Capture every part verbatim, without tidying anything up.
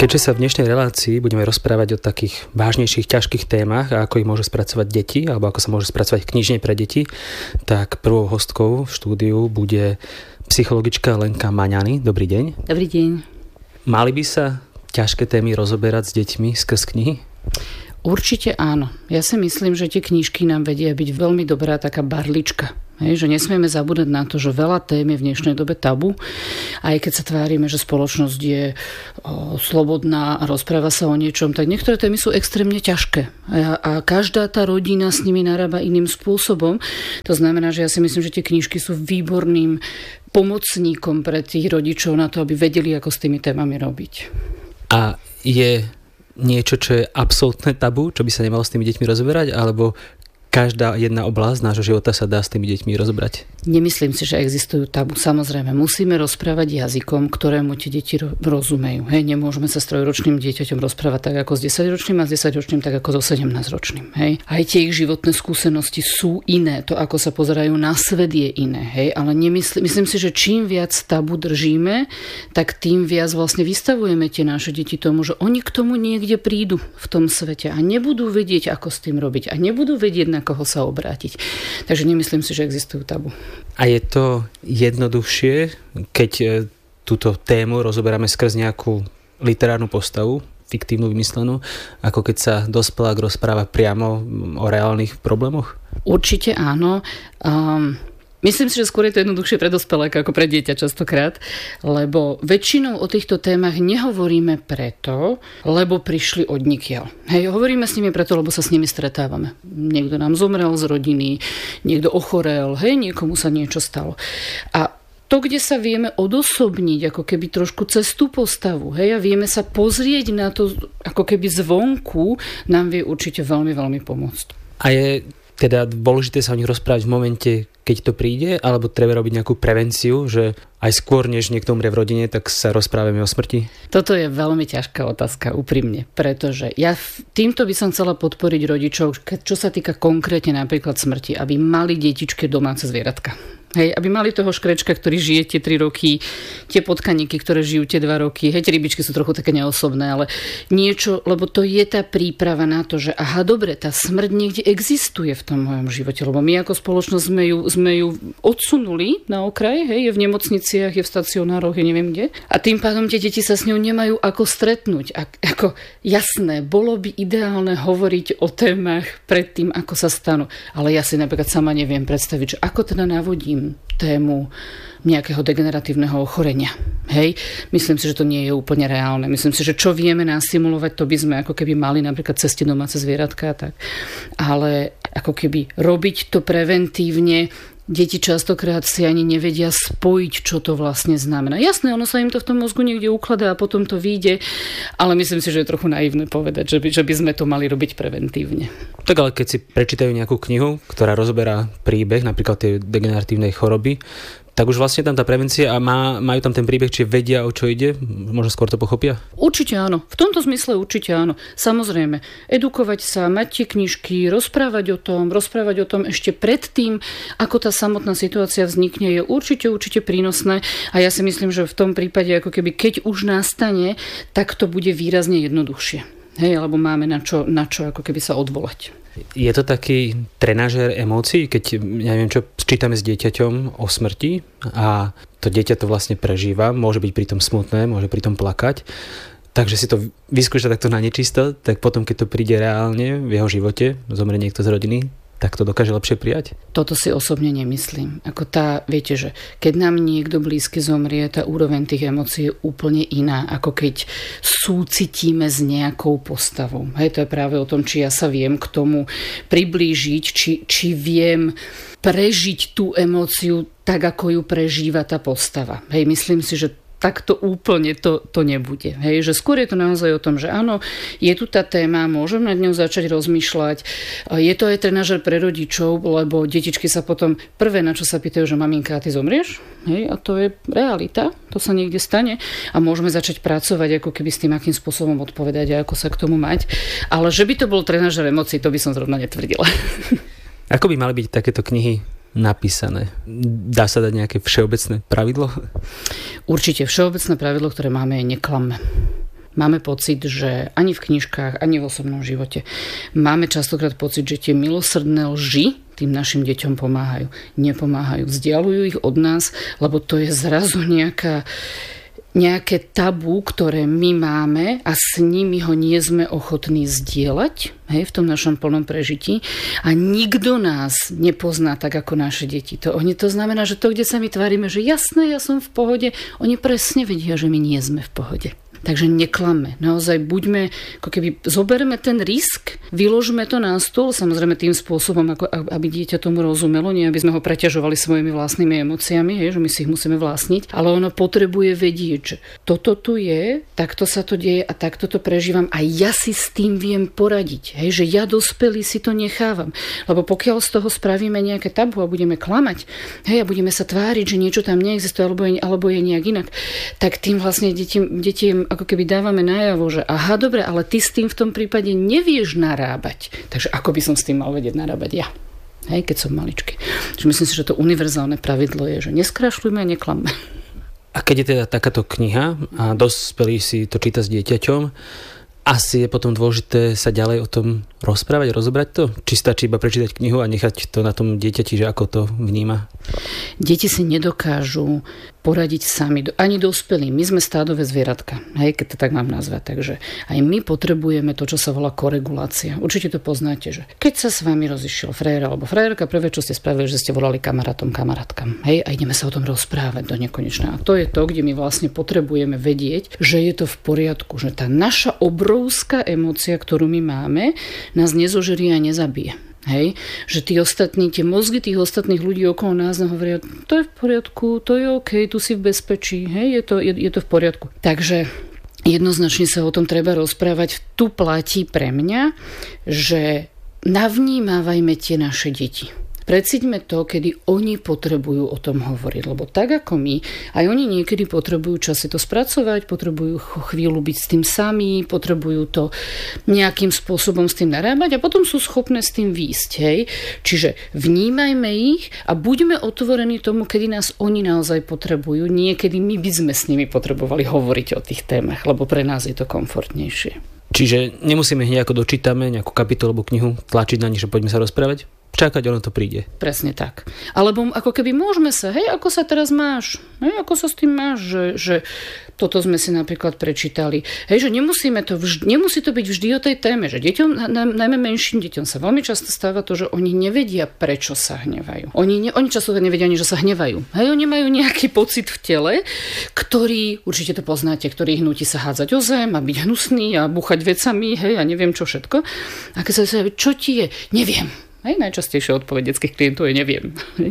Keďže sa v dnešnej relácii budeme rozprávať o takých vážnejších, ťažkých témach a ako ich môžu spracovať deti, alebo ako sa môže spracovať knižne pre deti, tak prvou hostkou v štúdiu bude psychologička Lenka Maňany. Dobrý deň. Dobrý deň. Mali by sa ťažké témy rozoberať s deťmi skrz knihy? Určite áno. Ja si myslím, že tie knižky nám vedia byť veľmi dobrá taká barlička. Hej, že nesmieme zabúdať na to, že veľa tém je v dnešnej dobe tabu. Aj keď sa tvárime, že spoločnosť je o, slobodná a rozpráva sa o niečom, tak niektoré témy sú extrémne ťažké. A, a každá tá rodina s nimi narába iným spôsobom. To znamená, že ja si myslím, že tie knižky sú výborným pomocníkom pre tých rodičov na to, aby vedeli, ako s tými témami robiť. A je niečo, čo je absolútne tabu, čo by sa nemalo s tými deťmi rozoberať, alebo každá jedna oblasť nášho života sa dá s tými deťmi rozobrať? Nemyslím si, že existujú tabu. Samozrejme, musíme rozprávať jazykom, ktorému tie deti rozumejú. Hej, nemôžeme sa s trojročným dieťaťom rozprávať tak ako s desaťročným a s desaťročným tak ako so sedemnásťročným. Hej. Aj tie ich životné skúsenosti sú iné. To, ako sa pozerajú na svet, je iné. Hej. Ale nemysl- myslím si, že čím viac tabu držíme, tak tým viac vlastne vystavujeme tie naše deti tomu, že oni k tomu niekde prídu v tom svete a nebudú vedieť, ako s tým robiť a nebudú vedieť, na koho sa obrátiť. Takže nemyslím si, že existujú tabu. A je to jednoduchšie, keď túto tému rozoberáme skrz nejakú literárnu postavu, fiktívnu, vymyslenú, ako keď sa dospelák rozpráva priamo o reálnych problémoch? Určite áno. Um, Myslím si, že skôr je to jednoduchšie pre dospeláka ako pre dieťa častokrát, lebo väčšinou o týchto témach nehovoríme preto, lebo prišli odnikiaľ. Hej, hovoríme s nimi preto, lebo sa s nimi stretávame. Niekto nám zomrel z rodiny, niekto ochorel, hej, niekomu sa niečo stalo. A to, kde sa vieme odosobniť, ako keby trošku cez tú postavu, hej, a vieme sa pozrieť na to, ako keby zvonku, nám vie určite veľmi, veľmi pomôcť. A je teda dôležité sa o nich rozprávať v momente, keď to príde, alebo treba robiť nejakú prevenciu, že aj skôr, než niekto umrie v rodine, tak sa rozprávame o smrti? Toto je veľmi ťažká otázka, úprimne, pretože ja týmto by som chcela podporiť rodičov, čo sa týka konkrétne napríklad smrti, aby mali detičke domáce zvieratka. Hej, aby mali toho škrečka, ktorý žije tie tri roky, tie potkaníky, ktoré žijú tie dva roky. Hej, tie rybičky sú trochu také neosobné, ale niečo, lebo to je tá príprava na to, že aha, dobre, tá smrť niekde existuje v tom mojom živote, lebo my ako spoločnosť sme ju, sme ju odsunuli na okraj, hej, je v nemocniciach, je v stacionároch, je neviem kde. A tým pádom tie deti sa s ňou nemajú ako stretnúť. A, ako jasné, bolo by ideálne hovoriť o témach pred tým, ako sa stanú. Ale ja si napríklad sama neviem predstaviť, že ako teda navodím tému nejakého degeneratívneho ochorenia. Hej? Myslím si, že to nie je úplne reálne. Myslím si, že čo vieme nasimulovať, to by sme ako keby mali napríklad cesty domáce zvieratka. Tak. Ale ako keby robiť to preventívne, deti častokrát si ani nevedia spojiť, čo to vlastne znamená. Jasné, ono sa im to v tom mozgu niekde ukladá a potom to vyjde, ale myslím si, že je trochu naivné povedať, že by, že by sme to mali robiť preventívne. Tak ale keď si prečítajú nejakú knihu, ktorá rozoberá príbeh, napríklad tej degeneratívnej choroby, tak už vlastne tam tá prevencia a má, majú tam ten príbeh, či vedia, o čo ide? Možno skôr to pochopia? Určite áno. V tomto zmysle určite áno. Samozrejme, edukovať sa, mať tie knižky, rozprávať o tom, rozprávať o tom ešte predtým, ako tá samotná situácia vznikne, je určite, určite prínosné a ja si myslím, že v tom prípade, ako keby keď už nastane, tak to bude výrazne jednoduchšie. Hej, alebo máme na čo, na čo ako keby sa odvolať. Je to taký trenažér emócií, keď neviem čo, čítame s dieťaťom o smrti a to dieťa to vlastne prežíva, môže byť pritom smutné, môže pritom plakať, takže si to vyskúša takto na nečisto, tak potom keď to príde reálne v jeho živote, zomrie niekto z rodiny, tak to dokáže lepšie prijať? Toto si osobne nemyslím. Ako tá, viete, že keď nám niekto blízky zomrie, tá úroveň tých emócií je úplne iná, ako keď súcitíme s nejakou postavou. Hej, to je práve o tom, či ja sa viem k tomu priblížiť, či, či viem prežiť tú emóciu tak, ako ju prežíva tá postava. Hej, myslím si, že takto úplne to, to nebude. Hej, že skôr je to naozaj o tom, že áno, je tu tá téma, môžem nad ňou začať rozmýšľať. Je to aj trenažer pre rodičov, lebo detičky sa potom prvé, na čo sa pýtajú, že maminka, ty zomrieš? Hej, a to je realita, to sa niekde stane a môžeme začať pracovať ako keby s tým, akým spôsobom odpovedať a ako sa k tomu mať. Ale že by to bol trenažer emócií, to by som zrovna netvrdila. Ako by mali byť takéto knihy napísané? Dá sa dať nejaké všeobecné pravidlo? Určite všeobecné pravidlo, ktoré máme, je neklamme. máme pocit, že ani v knižkách, ani v osobnom živote máme častokrát pocit, že tie milosrdné lži tým našim deťom pomáhajú. Nepomáhajú, vzdialujú ich od nás, lebo to je zrazu nejaká nejaké tabu, ktoré my máme a s nimi ho nie sme ochotní zdieľať, hej, v tom našom plnom prežití a nikto nás nepozná tak ako naše deti. To, oni, to znamená, že to, kde sa my tvárime, že jasné, ja som v pohode, oni presne vedia, že my nie sme v pohode. Takže neklame. Naozaj buďme, ako keby zoberme ten risk, vyložme to na stôl, samozrejme tým spôsobom, ako, aby dieťa tomu rozumelo, nie aby sme ho preťažovali svojimi vlastnými emóciami, hej, že my si ich musíme vlastniť, ale ono potrebuje vedieť, že toto tu je, takto sa to deje a takto to prežívam a ja si s tým viem poradiť. Hej, že ja dospelý si to nechávam. Lebo pokiaľ z toho spravíme nejaké tabu a budeme klamať, hej, a budeme sa tváriť, že niečo tam neexistuje alebo je, alebo je nejak inak, tak tým vlastne deti, deti ako keby dávame najavo, že aha, dobre, ale ty s tým v tom prípade nevieš narábať. Takže ako by som s tým mal vedieť narábať ja? Hej, keď som maličký. Čiže myslím si, že to univerzálne pravidlo je, že neskrašľujme a neklamme. A keď je teda takáto kniha a dospelý si to číta s dieťaťom, asi je potom dôležité sa ďalej o tom rozprávať, rozobrať to? Či stačí iba prečítať knihu a nechať to na tom dieťati, že ako to vníma? Deti si nedokážu poradiť sami, ani dospelí. My sme stádové zvieratka, hej, keď to tak mám nazvať. Takže aj my potrebujeme to, čo sa volá koregulácia. Určite to poznáte, že keď sa s vami rozišiel frajer alebo frajerka, prvé, čo ste spravili, že ste volali kamarátom, kamarátkam. Hej, a ideme sa o tom rozprávať do nekonečna. A to je to, kde my vlastne potrebujeme vedieť, že je to v poriadku, že tá naša obrovská emócia, ktorú my máme, nás nezožerie a nezabije. Hej, že tí ostatní, tie mozgy tých ostatných ľudí okolo nás nám hovoria, to je v poriadku, to je OK, tu si v bezpečí, hej, je to, je, je to v poriadku. Takže jednoznačne sa o tom treba rozprávať. Tu platí pre mňa, že navnímávajme tie naše deti. Precíťme to, kedy oni potrebujú o tom hovoriť. Lebo tak ako my, aj oni niekedy potrebujú časy to spracovať, potrebujú chvíľu byť s tým sami, potrebujú to nejakým spôsobom s tým narábať a potom sú schopné s tým výjsť. Hej? Čiže vnímajme ich a buďme otvorení tomu, kedy nás oni naozaj potrebujú. Niekedy my by sme s nimi potrebovali hovoriť o tých témach, lebo pre nás je to komfortnejšie. Čiže nemusíme hneď ako dočítame nejakú kapitolu alebo knihu tlačiť na nich, že poďme sa rozprávať? Čakať, ono to príde. Presne tak. Alebo ako keby môžeme sa, hej, ako sa teraz máš? Hej, ako sa s tým máš? Že, že toto sme si napríklad prečítali. Hej, že nemusíme to vždy, nemusí to byť vždy o tej téme, že deťom, najmä menším deťom sa veľmi často stáva to, že oni nevedia, prečo sa hnevajú. Oni, ne, oni často nevedia ani, že sa hnevajú. Hej, oni majú nejaký pocit v tele, ktorý, určite to poznáte, ktorý ich nutí sa hádzať o zem a byť hnusný a búchať vecami, hej, a neviem čo všetko. A keď sa sa čo ti je? Neviem. Hej, najčastejšia odpoveď detských klientov je neviem.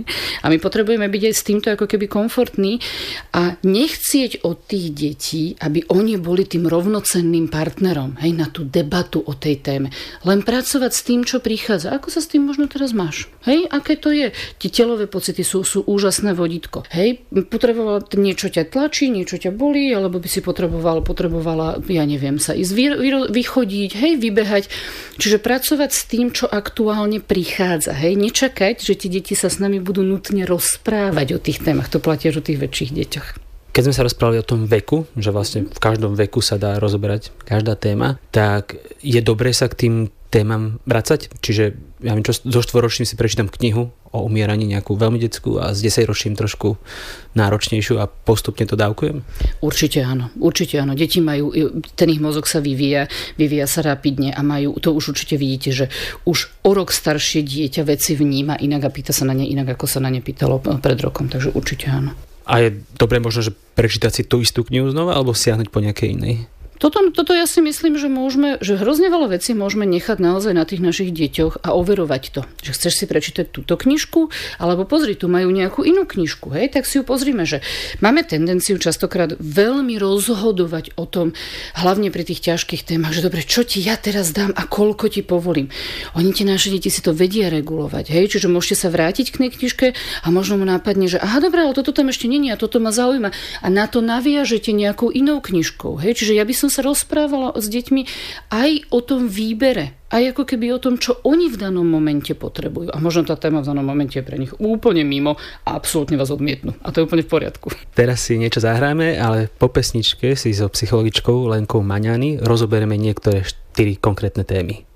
A my potrebujeme byť aj s týmto ako keby komfortní a nechcieť od tých detí, aby oni boli tým rovnocenným partnerom, hej, na tú debatu o tej téme. Len pracovať s tým, čo prichádza. Ako sa s tým možno teraz máš? Hej, aké to je? Tie telové pocity sú, sú úžasné vodítko. Hej, potreboval niečo ťa tlačí, niečo ťa bolí, alebo by si potreboval, potrebovala, ja neviem, sa ísť vy, vy, vychodiť, hej, vybehať. Čiže pracovať s tým, čo aktuálne prichádza. Prichádza, hej, nečakať, že tie deti sa s nami budú nutne rozprávať o tých témach. To platí až o tých väčších deťoch. Keď sme sa rozprávali o tom veku, že vlastne v každom veku sa dá rozoberať každá téma, tak je dobré sa k tým témam vracať. Čiže ja viem, čo so štvoročným si prečítam knihu o umieraní nejakú veľmi detskú a s desaťročným trošku náročnejšiu a postupne to dávkujem? Určite áno. Určite áno. Deti majú, ten ich mozog sa vyvíja, vyvíja sa rapidne a majú, to už určite vidíte, že už o rok staršie dieťa veci vníma inak a pýta sa na ne inak, ako sa na ne pýtalo pred rokom. Takže určite áno. A je dobré možno, že prečítať si tú istú knihu znova alebo siahnuť po nejakej inej? Toto, toto ja si myslím, že môžeme, že hrozne veľa vecí môžeme nechať naozaj na tých našich deťoch a overovať to. Že chceš si prečítať túto knižku, alebo pozri, tu majú nejakú inú knižku, hej, tak si ju pozrime, že máme tendenciu častokrát veľmi rozhodovať o tom, hlavne pri tých ťažkých témach, že dobre, čo ti ja teraz dám a koľko ti povolím. Oni tie naše deti si to vedia regulovať, hej, čiže môžete sa vrátiť k tej knižke a možno mu nápadne, že aha, dobre, ale toto tam ešte nie je a toto ma zaujíma a na to naviažete nejakou inou knižkou, hej, čiže ja by som sa rozprávala s deťmi aj o tom výbere. aj ako keby o tom, čo oni v danom momente potrebujú. A možno tá téma v danom momente je pre nich úplne mimo a absolútne vás odmietnú. A to je úplne v poriadku. Teraz si niečo zahráme, ale po pesničke si so psychologičkou Lenkou Maňany rozoberieme niektoré štyri konkrétne témy.